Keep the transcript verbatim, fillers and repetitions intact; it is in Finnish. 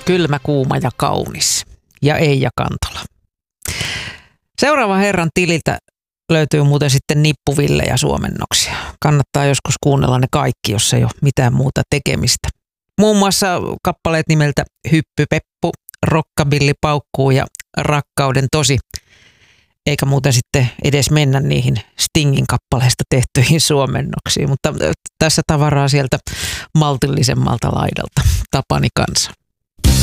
Kylmä, kuuma ja kaunis. Ja Eija Kantola. Seuraava herran tililtä löytyy muuten sitten nippuvillejä suomennoksia. Kannattaa joskus kuunnella ne kaikki, jos ei ole mitään muuta tekemistä. Muun muassa kappaleet nimeltä Hyppypeppu, Rockabilly paukkuu ja Rakkauden tosi. Eikä muuten sitten edes mennä niihin Stingin kappaleista tehtyihin suomennoksiin, mutta tässä tavaraa sieltä maltillisemmalta laidalta. Tapani Kansa.